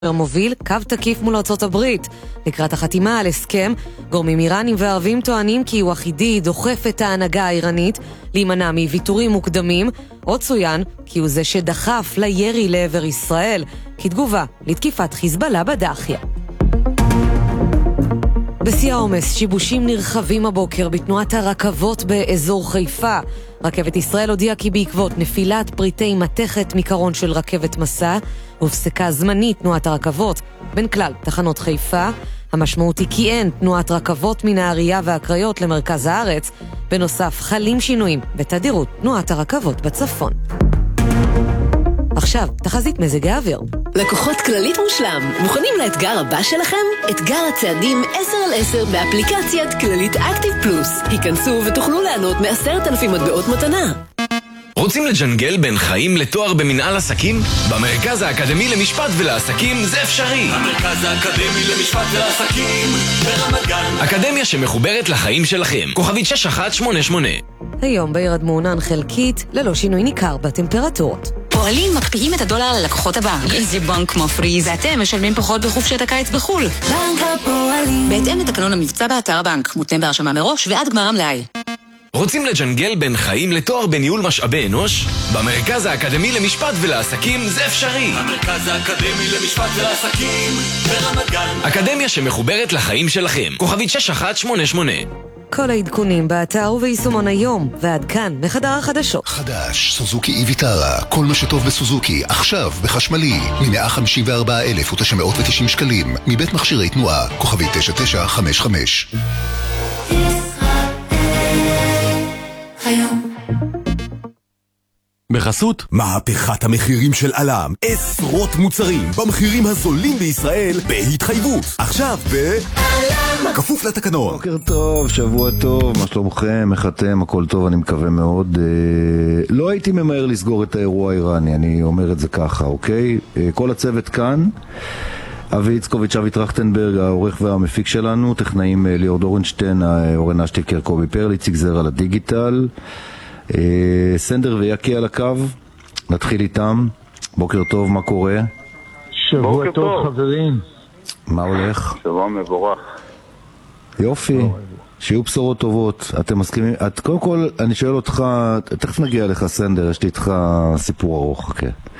מוביל קו תקיף מול ארצות הברית. לקראת החתימה על הסכם, גורמים איראנים וערבים טוענים כי הוא אחידי דוחף את ההנהגה האיראנית להימנע מוויתורים מוקדמים. עוד צוין כי הוא זה שדחף לירי לעבר ישראל כתגובה לתקיפת חיזבאללה בדאחיה. בשיא העומס, שיבושים נרחבים הבוקר בתנועת הרכבות באזור חיפה. רכבת ישראל הודיעה כי בעקבות נפילת פריטי מתכת מקרון של רכבת מסע, הופסקה זמנית תנועת הרכבות בין כלל תחנות חיפה. המשמעות היא כי אין תנועת רכבות מנהריה והקריות למרכז הארץ. בנוסף, חלים שינויים בתדירות תנועת הרכבות בצפון. עכשיו, תחזית מזג האוויר. לקוחות כללית מושלם, מוכנים לאתגר הבא שלכם? אתגר הצעדים 10/10 באפליקציית כללית אקטיב פלוס. היכנסו ותוכלו ליהנות מ10,000 מטבעות מתנה. רוצים לג'נגל בין חיים לתואר במנהל עסקים? במרכז האקדמי למשפט ולעסקים זה אפשרי. המרכז האקדמי למשפט ולעסקים ברמת גן. אקדמיה שמחוברת לחיים שלכם. כוכבית 6188. היום בעיר מעונן חלקית, ללא שינוי ניכר בטמפרטורות. פועלים מקפיאים את הדולר ללקוחות הבנק. איזה בנק מפריז, אתם משלמים פחות בחופשת הקיץ בחול. בנק הפועלים. בהתאם לתקנון המבצע באתר הבנק, מותנה בהרשמה מראש ועד גמר המלאי. רוצים לג'נגל בין חיים לתואר בניהול משאבי אנוש? במרכז האקדמי למשפט ולעסקים זה אפשרי. המרכז האקדמי למשפט ולעסקים ברמת גן. אקדמיה שמחוברת לחיים שלכם. כוכבית 6188. כל העדכונים באתר וביישומון היום, ועד כאן מחדר החדשות. חדש, סוזוקי איביטרה, כל מה שטוב בסוזוקי, עכשיו בחשמלי, מ-154,990 שקלים, מבית מכשירי תנועה, כוכבית 9955. בחסות מהפכת המחירים של אלם, עשרות מוצרים במחירים הזולים בישראל בהתחייבות. עכשיו אלם, כפוף לתקנון. בוקר טוב, שבוע טוב, מה שלומכם, איך אתם, הכל טוב, אני מקווה מאוד. לא הייתי ממהר לסגור את האירוע האיראני, אני אומר את זה ככה, אוקיי? כל הצוות כאן, אבי יצקוביץ', אבי טרכטנברג, העורך והמפיק שלנו, טכנאים ליאור דורנשטיין, אורן אשטיקר, קובי פרל, איציק זר על הדיגיטל, סנדר ויקי על הקו. נתחיל איתם. בוקר טוב, מה קורה? שבוע טוב חברים. מה הולך? שבוע מבורך. יופי, שיהיו בשורות טובות. אתם מסכימים? קודם כל אני שואל אותך, תכף נגיע לך סנדר, יש לי איתך סיפור ארוך.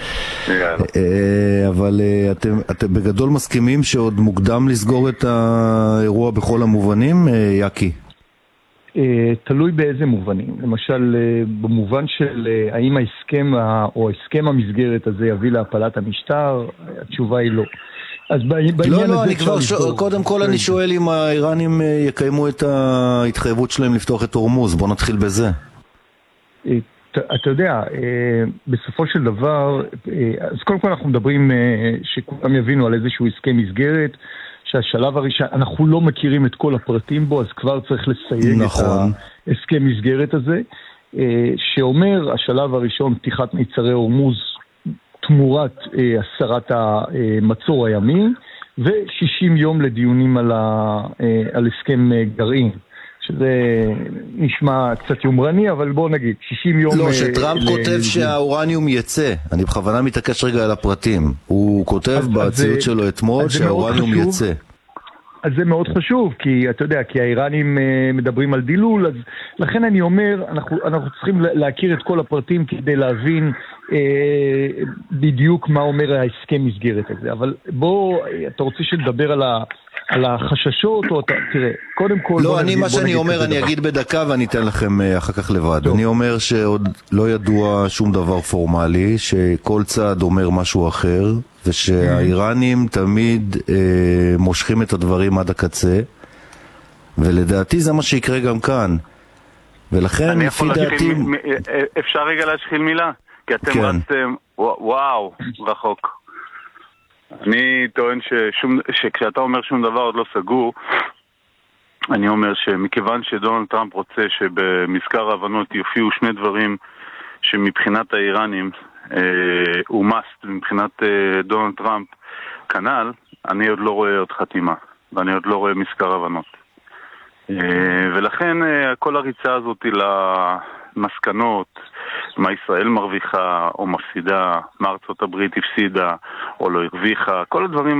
אבל אתם בגדול מסכימים שעוד מוקדם לסגור את האירוע בכל המובנים, יקי? תלוי באיזה מובנים. למשל, במובן של האם ההסכם או הסכם המסגרת הזה יביא להפלת המשטר, התשובה היא לא. אז לא, אני כבר קודם כל אני שואל אם האיראנים יקיימו את ההתחייבות שלהם לפתוח את הורמוז. בוא נתחיל בזה. אתה יודע, בסופו של דבר, אז קודם כל אנחנו מדברים שכולם יבינו על איזשהו הסכם מסגרת, שהשלב הראשון, אנחנו לא מכירים את כל הפרטים בו, אז כבר צריך לסייג נכון. את ההסכם מסגרת הזה, שאומר השלב הראשון פתיחת מיצרי הורמוז תמורת הסרת המצור הימי, ו-60 יום לדיונים על הסכם גרעין, שזה נשמע קצת יומרני, אבל בוא נגיד, 60 יום... לא, שטראמפ כותב שהאורניום יצא, אני בכוונה מתעקש רגע על הפרטים, הוא כותב בציוץ שלו אתמול שהאורניום יצא. אז זה מאוד חשוב, כי אתה יודע, כי האיראנים מדברים על דילול, אז לכן אני אומר, אנחנו צריכים להכיר את כל הפרטים כדי להבין בדיוק מה אומר ההסכם מסגרת הזה. אבל בוא, אתה רוצה שנדבר על החששות, או תראה, קודם כל... לא, מה שאני אומר, אני אגיד בדקה ואני אתן לכם אחר כך לבד. אני אומר שעוד לא ידוע שום דבר פורמלי, שכל צעד אומר משהו אחר, ושהאיראנים תמיד מושכים את הדברים עד הקצה, ולדעתי זה מה שיקרה גם כאן. ולכן, לפי דעתי... אפשר רגע להשחיל מילה? כי אתם רצתם, וואו, רחוק. אני טוען שכשאתה אומר שום דבר עוד לא סגור, אני אומר שמכיוון שדונלד טראמפ רוצה שבמזכר ההבנות יופיעו שני דברים שמבחינת האיראנים הוא must, מבחינת דונלד טראמפ כנ"ל, אני עוד לא רואה עוד חתימה, ואני עוד לא רואה מזכר הבנות. ולכן כל הריצה הזאת למסקנות מה ישראל מרוויחה או מפסידה, מה ארצות הברית הפסידה או לא הרוויחה, כל הדברים